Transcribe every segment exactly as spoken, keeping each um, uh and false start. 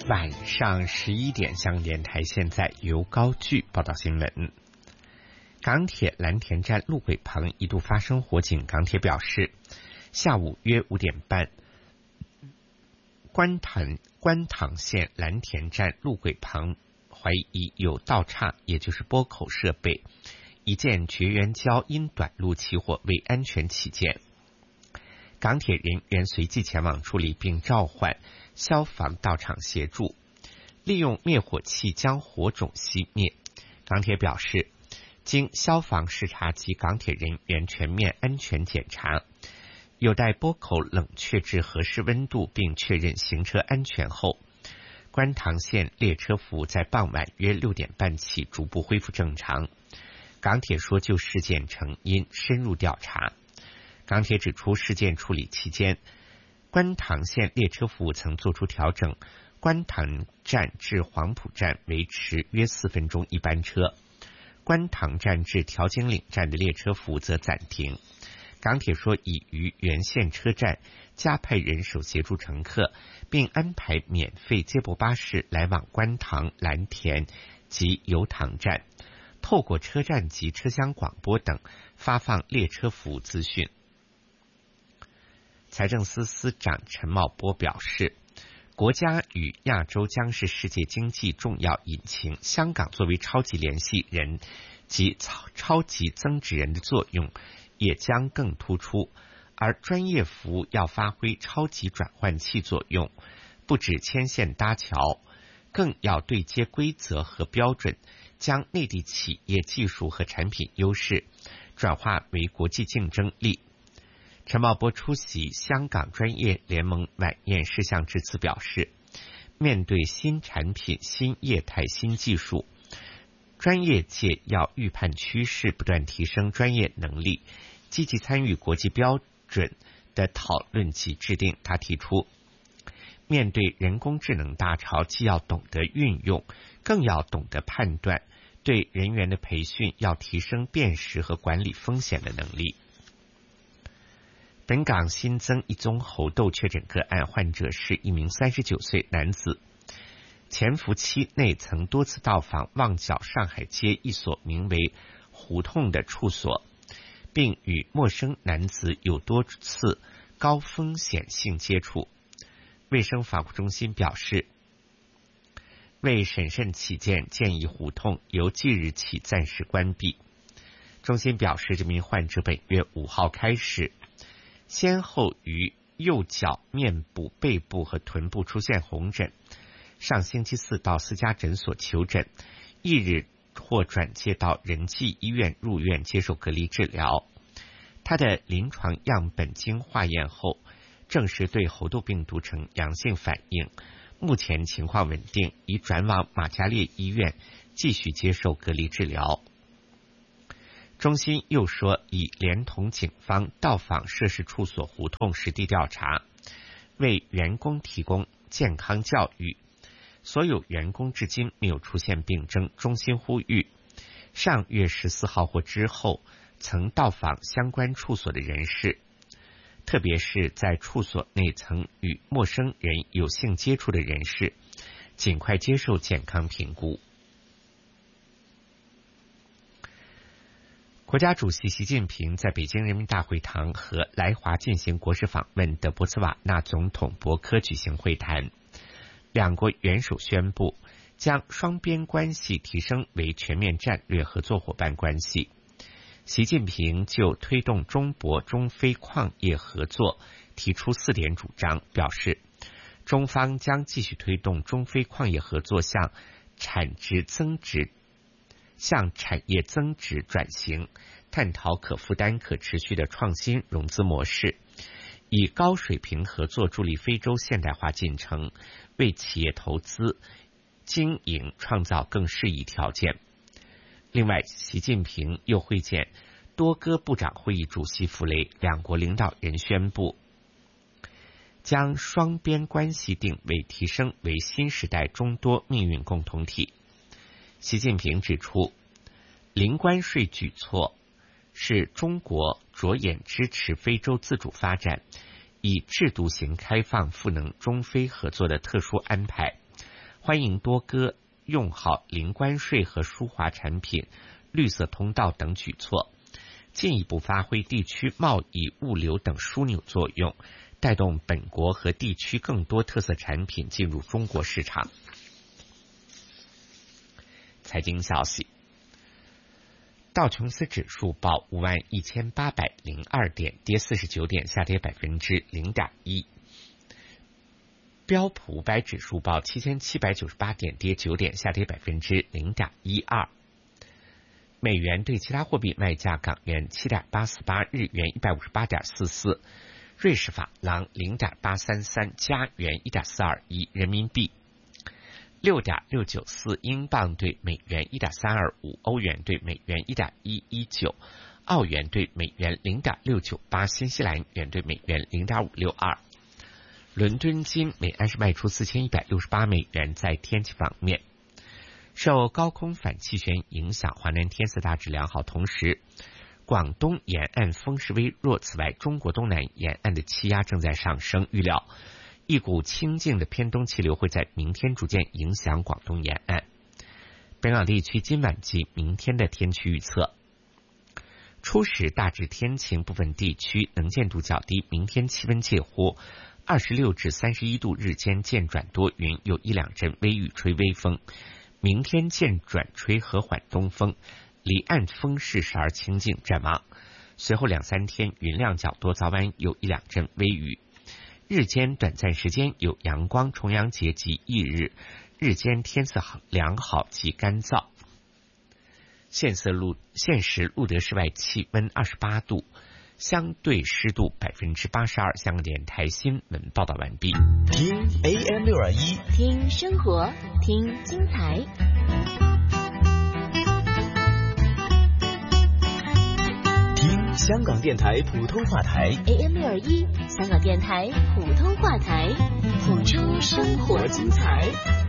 晚上十一点，香港电台现在由高炬报道新闻。港铁蓝田站路轨旁一度发生火警，港铁表示，下午约五点半，观塘观塘线蓝田站路轨旁怀疑有道岔，也就是拨口设备，一件绝缘胶因短路起火，为安全起见，港铁人员随即前往处理，并召唤消防到场协助，利用灭火器将火种熄灭。港铁表示，经消防视察及港铁人员全面安全检查，有待拨口冷却至合适温度，并确认行车安全后，观塘线列车服务在傍晚约六点半起逐步恢复正常。港铁说就事件成因深入调查。港铁指出，事件处理期间，观塘线列车服务曾作出调整，观塘站至黄埔站维持约四分钟一班车，观塘站至调景岭站的列车服务则暂停。港铁说已于原线车站加派人手协助乘客，并安排免费接驳巴士来往观塘、蓝田及油塘站，透过车站及车厢广播等发放列车服务资讯。财政司司长陈茂波表示，国家与亚洲将是世界经济重要引擎，香港作为超级联系人及超级增值人的作用也将更突出，而专业服务要发挥超级转换器作用，不止牵线搭桥，更要对接规则和标准，将内地企业技术和产品优势转化为国际竞争力。陈茂波出席香港专业联盟晚宴事项致辞表示，面对新产品、新业态、新技术，专业界要预判趋势，不断提升专业能力，积极参与国际标准的讨论及制定。他提出，面对人工智能大潮，既要懂得运用，更要懂得判断，对人员的培训要提升辨识和管理风险的能力。本港新增一宗猴痘确诊个案，患者是一名三十九岁男子，潜伏期内曾多次到访旺角上海街一所名为胡同的处所，并与陌生男子有多次高风险性接触。卫生防护中心表示，为审慎起见，建议胡同由即日起暂时关闭。中心表示，这名患者本月五号开始先后于右脚、面部、背部和臀部出现红疹，上星期四到私家诊所求诊，翌日或转接到仁济医院入院接受隔离治疗。他的临床样本经化验后证实对猴痘病毒呈阳性反应，目前情况稳定，已转往玛嘉烈医院继续接受隔离治疗。中心又说，已连同警方到访涉事处所胡同实地调查，为员工提供健康教育，所有员工至今没有出现病征。中心呼吁上月十四号或之后曾到访相关处所的人士，特别是在处所内曾与陌生人有性接触的人士，尽快接受健康评估。国家主席习近平在北京人民大会堂和来华进行国事访问的博茨瓦纳总统博科举行会谈，两国元首宣布将双边关系提升为全面战略合作伙伴关系。习近平就推动中博中非矿业合作提出四点主张，表示中方将继续推动中非矿业合作向产值增值向产业增值转型，探讨可负担可持续的创新融资模式，以高水平合作助力非洲现代化进程，为企业投资经营创造更适宜条件。另外，习近平又会见多哥部长会议主席弗雷，两国领导人宣布将双边关系定位提升为新时代中多命运共同体。习近平指出，零关税举措是中国着眼支持非洲自主发展，以制度型开放赋能中非合作的特殊安排， 欢迎多哥用好零关税和舒华产品、绿色通道等举措，进一步发挥地区贸易、物流等枢纽作用，带动本国和地区更多特色产品进入中国市场。财经消息，道琼斯指数报五万一千八百零二点，跌四十九点，下跌百分之零点一。标普五百指数报七千七百九十八点，跌九点，下跌百分之零点一二。美元对其他货币卖价：港元七点八四八，日元一百五十八点四四，瑞士法郎零点八三三，加元一点四二一，人民币六点六九四，英镑对美元一点三二五，欧元对美元一点一一九，澳元对美元零点六九八，新西兰元对美元零点五六二。伦敦金每安士卖出四千一百六十八美元。在天气方面，受高空反气旋影响，华南天色大致良好，同时广东沿岸风势微弱。此外，中国东南沿岸的气压正在上升，预料一股清劲的偏东气流会在明天逐渐影响广东沿岸。本港地区今晚及明天的天气预测：初时大致天晴，部分地区能见度较低，明天气温介乎二十六至三十一度，日间渐转多云，有一两阵微雨，吹微风。明天渐转吹和缓东风，离岸风势时而清劲。展望随后两三天云量较多，早晚有一两阵微雨，日间短暂时间有阳光。重阳节及翌日，日间天色良好及干燥。现色录现时录得室外气温二十八度，相对湿度百分之八十二。香港电台新闻报道完毕。 听 A M 六二一， 听生活，听精彩。 听香港电台普通话台 A M 六二一，香港电台普通话台，谱出生活精彩。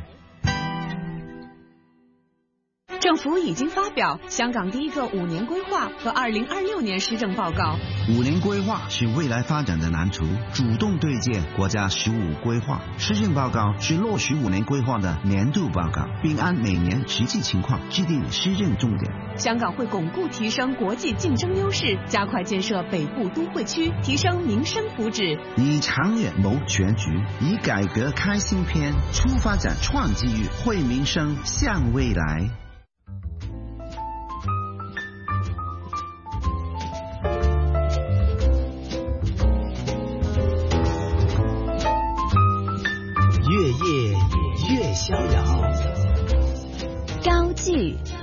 政府已经发表香港第一个五年规划和二零二六年施政报告。 五年规划是未来发展的蓝图，主动对接国家十五规划。施政报告是落实五年规划的年度报告，并按每年实际情况制定施政重点。 香港会巩固提升国际竞争优势，加快建设北部都会区，提升民生福祉。 以长远谋全局，以改革开新篇，出发展创机遇，惠民生向未来。 越夜越逍遥， 高句。